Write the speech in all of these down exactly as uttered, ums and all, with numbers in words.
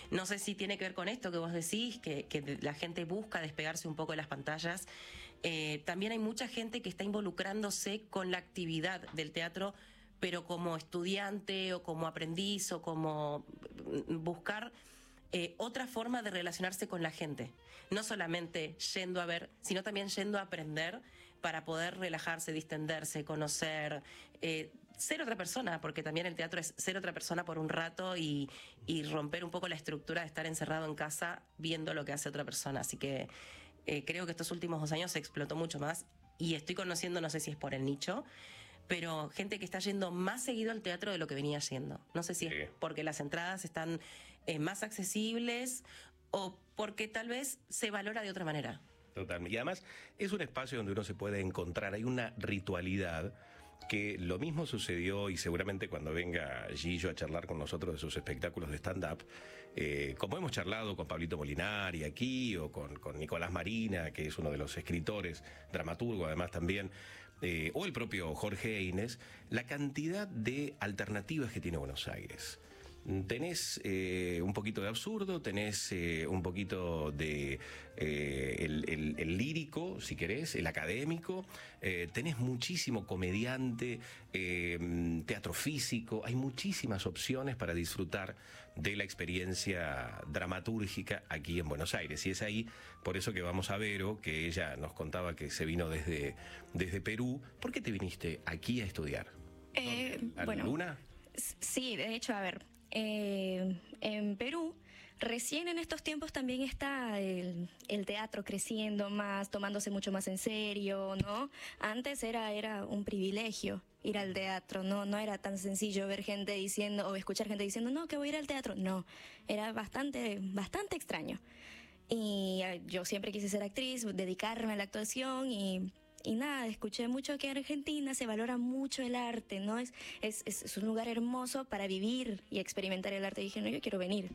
No sé si tiene que ver con esto que vos decís, que, que la gente busca despegarse un poco de las pantallas. Eh, también hay mucha gente que está involucrándose con la actividad del teatro, pero como estudiante o como aprendiz o como buscar eh, otra forma de relacionarse con la gente. No solamente yendo a ver, sino también yendo a aprender para poder relajarse, distenderse, conocer, eh, ser otra persona, porque también el teatro es ser otra persona por un rato y, y romper un poco la estructura de estar encerrado en casa viendo lo que hace otra persona. Así que eh, creo que estos últimos dos años se explotó mucho más y estoy conociendo, no sé si es por el nicho, pero gente que está yendo más seguido al teatro de lo que venía yendo. No sé si sí. es porque las entradas están eh, más accesibles o porque tal vez se valora de otra manera. Totalmente. Y además es un espacio donde uno se puede encontrar, hay una ritualidad que lo mismo sucedió, y seguramente cuando venga Gillo a charlar con nosotros de sus espectáculos de stand-up, eh, como hemos charlado con Pablito Molinari aquí, o con, con Nicolás Marina, que es uno de los escritores, dramaturgo además también, eh, o el propio Jorge Eines, la cantidad de alternativas que tiene Buenos Aires. Tenés eh, un poquito de absurdo, tenés eh, un poquito de eh, el, el, el lírico, si querés, el académico, eh, tenés muchísimo comediante, eh, teatro físico, hay muchísimas opciones para disfrutar de la experiencia dramatúrgica aquí en Buenos Aires. Y es ahí, por eso que vamos a Vero, que ella nos contaba que se vino desde, desde Perú. ¿Por qué te viniste aquí a estudiar? Eh, ¿A bueno, Luna? Sí, de hecho, a ver... Eh, en Perú, recién en estos tiempos también está el, el teatro creciendo más, tomándose mucho más en serio, ¿no? Antes era, era un privilegio ir al teatro, ¿no? No era tan sencillo ver gente diciendo, o escuchar gente diciendo, no, que voy a ir al teatro. No, era bastante, bastante extraño. Y yo siempre quise ser actriz, dedicarme a la actuación y... Y nada, escuché mucho que en Argentina se valora mucho el arte, ¿no? Es, es, es un lugar hermoso para vivir y experimentar el arte. Y dije, no, yo quiero venir.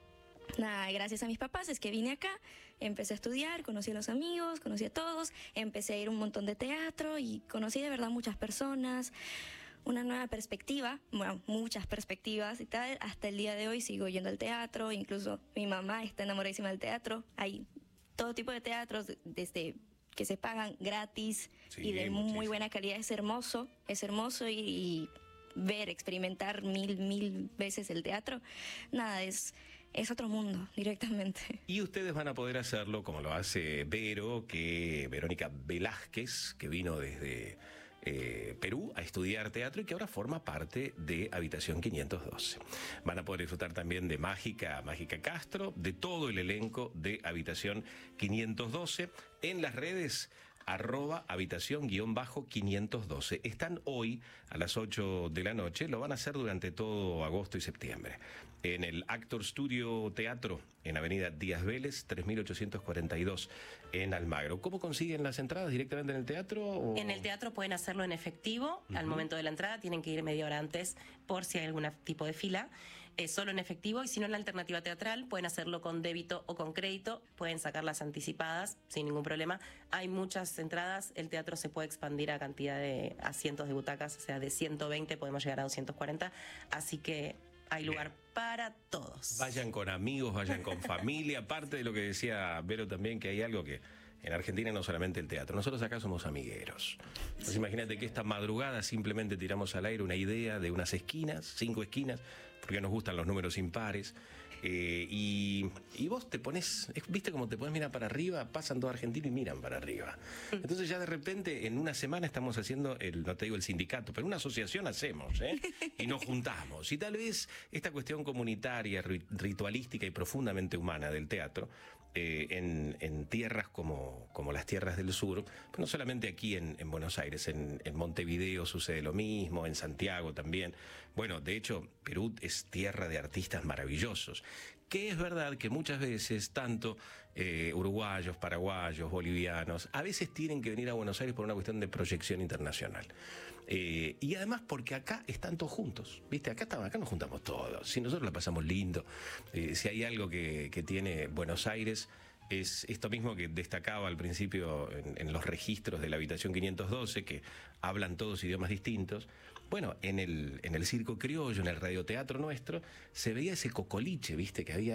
Nada, gracias a mis papás es que vine acá, empecé a estudiar, conocí a los amigos, conocí a todos, empecé a ir a un montón de teatro y conocí de verdad muchas personas, una nueva perspectiva, bueno, muchas perspectivas y tal. Hasta el día de hoy sigo yendo al teatro, incluso mi mamá está enamoradísima del teatro. Hay todo tipo de teatros, desde... que se pagan gratis sí, y de muchísimo. Muy buena calidad. Es hermoso, es hermoso y, y ver, experimentar mil, mil veces el teatro, nada, es, es otro mundo directamente. Y ustedes van a poder hacerlo como lo hace Vero, que Verónica Velázquez, que vino desde eh, Perú a estudiar teatro y que ahora forma parte de Habitación quinientos doce. Van a poder disfrutar también de Mágica, Mágica Castro, de todo el elenco de Habitación quinientos doce en las redes arroba habitación guión bajo quinientos doce. Están hoy a las ocho de la noche, lo van a hacer durante todo agosto y septiembre. En el Actor Studio Teatro, en Avenida Díaz Vélez, tres mil ochocientos cuarenta y dos, en Almagro. ¿Cómo consiguen las entradas? ¿Directamente en el teatro? O... En el teatro pueden hacerlo en efectivo, uh-huh. Al momento de la entrada tienen que ir media hora antes por si hay algún tipo de fila. Eh, solo en efectivo, y si no en la alternativa teatral, pueden hacerlo con débito o con crédito, pueden sacarlas anticipadas sin ningún problema. Hay muchas entradas, el teatro se puede expandir a cantidad de asientos de butacas, o sea, de ciento veinte podemos llegar a doscientos cuarenta, así que hay lugar Bien. Para todos. Vayan con amigos, vayan con familia, aparte de lo que decía Vero también, que hay algo que en Argentina no solamente el teatro, nosotros acá somos amigueros. Entonces imagínate que esta madrugada simplemente tiramos al aire una idea de unas esquinas, cinco esquinas, porque nos gustan los números impares, eh, y, y vos te pones, viste como te pones mirar para arriba, pasan todo Argentina y miran para arriba. Entonces ya de repente en una semana estamos haciendo, el, no te digo el sindicato, pero una asociación hacemos, ¿eh? Y nos juntamos. Y tal vez esta cuestión comunitaria, ritualística y profundamente humana del teatro, eh, en, en tierras como, como las tierras del sur, pero no solamente aquí en, en Buenos Aires, en, en Montevideo sucede lo mismo, en Santiago también. Bueno, de hecho, Perú es tierra de artistas maravillosos, que es verdad que muchas veces tanto eh, uruguayos, paraguayos, bolivianos, a veces tienen que venir a Buenos Aires por una cuestión de proyección internacional. Eh, y además porque acá están todos juntos, ¿viste? Acá, estamos, acá nos juntamos todos, si nosotros la pasamos lindo, eh, si hay algo que, que tiene Buenos Aires, es esto mismo que destacaba al principio en, en los registros de la Habitación quinientos doce, que hablan todos idiomas distintos. Bueno, en el, en el circo criollo, en el radioteatro nuestro, se veía ese cocoliche, ¿viste? Que había